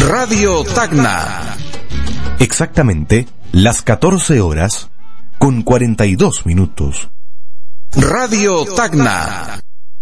Radio Tacna. Exactamente las 14 horas con 42 minutos. Radio Tacna.